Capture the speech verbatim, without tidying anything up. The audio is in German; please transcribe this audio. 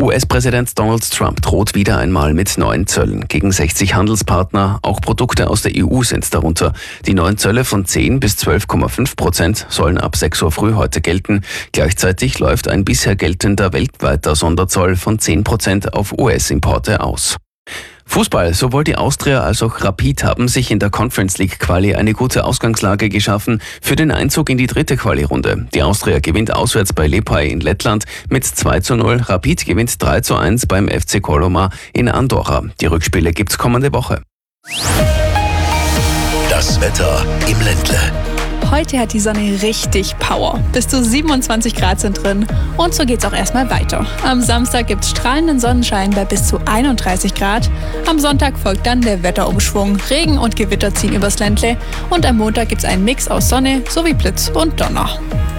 U S-Präsident Donald Trump droht wieder einmal mit neuen Zöllen gegen sechzig Handelspartner. Auch Produkte aus der E U sind darunter. Die neuen Zölle von zehn bis zwölf Komma fünf Prozent sollen ab sechs Uhr früh heute gelten. Gleichzeitig läuft ein bisher geltender weltweiter Sonderzoll von zehn Prozent auf U S-Importe aus. Fußball, sowohl die Austria als auch Rapid haben sich in der Conference League Quali eine gute Ausgangslage geschaffen für den Einzug in die dritte Quali-Runde. Die Austria gewinnt auswärts bei Liepāja in Lettland mit zwei zu null. Rapid gewinnt drei zu eins beim F C Colomar in Andorra. Die Rückspiele gibt's kommende Woche. Das Wetter im Ländle. Heute hat die Sonne richtig Power. Bis zu siebenundzwanzig Grad sind drin. Und so geht's auch erstmal weiter. Am Samstag gibt's strahlenden Sonnenschein bei bis zu einunddreißig Grad. Am Sonntag folgt dann der Wetterumschwung. Regen und Gewitter ziehen übers Ländle. Und am Montag gibt's einen Mix aus Sonne sowie Blitz und Donner.